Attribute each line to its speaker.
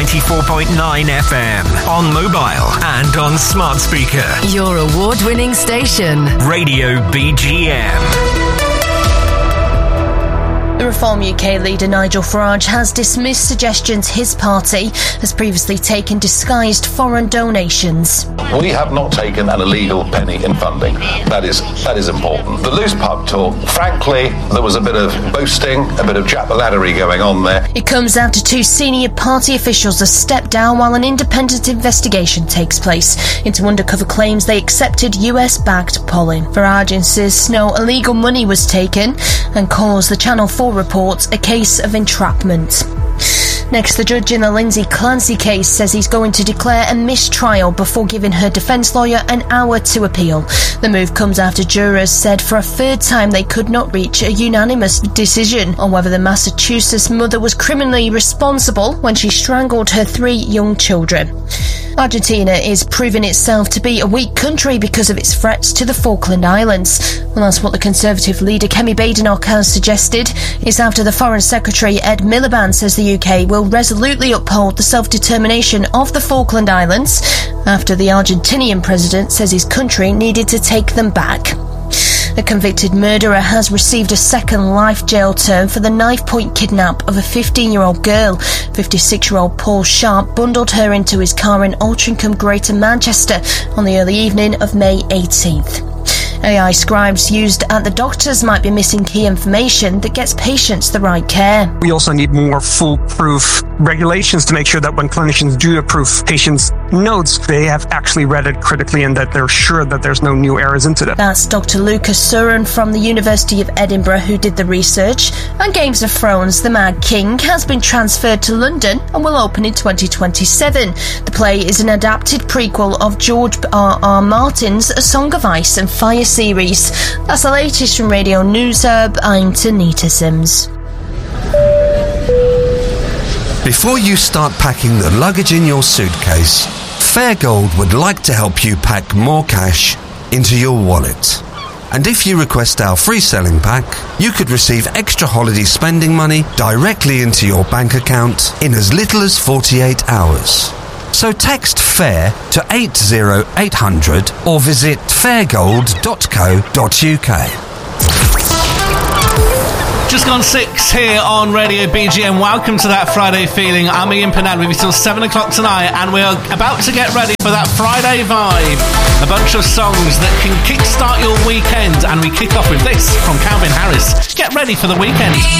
Speaker 1: 94.9 FM, on mobile and on smart speaker.
Speaker 2: Your award-winning station.
Speaker 1: Radio BGM.
Speaker 3: The Reform UK leader Nigel Farage has dismissed suggestions his party has previously taken disguised foreign donations.
Speaker 4: We have not taken an illegal penny in funding. That is important. The loose pub talk, frankly, there was a bit of boasting, a bit of jack-the-laddery going on there.
Speaker 3: It comes after two senior party officials have stepped down while an independent investigation takes place into undercover claims they accepted US-backed polling. Farage insists no illegal money was taken and calls the Channel 4 report a case of entrapment. Next, the judge in the Lindsay Clancy case says he's going to declare a mistrial before giving her defence lawyer an hour to appeal. The move comes after jurors said for a third time they could not reach a unanimous decision on whether the Massachusetts mother was criminally responsible when she strangled her 3 young children. Argentina is proving itself to be a weak country because of its threats to the Falkland Islands. Well, that's what the Conservative leader Kemi Badenoch has suggested. It's after the Foreign Secretary Ed Miliband says the UK will resolutely uphold the self-determination of the Falkland Islands after the Argentinian president says his country needed to take them back. A convicted murderer has received a second life jail term for the knife-point kidnap of a 15-year-old girl. 56-year-old Paul Sharp bundled her into his car in Altrincham, Greater Manchester on the early evening of May 18th. AI scribes used at the doctors might be missing key information that gets patients the right care.
Speaker 5: We also need more foolproof regulations to make sure that when clinicians do approve patients' notes, they have actually read it critically and that they're sure that there's no new errors into them.
Speaker 3: That's Dr. Lucas Surin from the University of Edinburgh who did the research. And Games of Thrones, The Mad King, has been transferred to London and will open in 2027. The play is an adapted prequel of George R.R. Martin's A Song of Ice and Fire series. That's the latest from Radio News Hub. I'm Tanita Sims.
Speaker 6: Before you start packing the luggage in your suitcase, Fairgold would like to help you pack more cash into your wallet. And if you request our free selling pack, you could receive extra holiday spending money directly into your bank account in as little as 48 hours. So text FAIR to 80800 or visit fairgold.co.uk.
Speaker 7: Just gone 6 here on Radio BGM. Welcome to that Friday feeling. I'm Ian Pennell with you till 7 o'clock tonight, and we're about to get ready for that Friday vibe. A bunch of songs that can kickstart your weekend, and we kick off with this from Calvin Harris. Get ready for the weekend.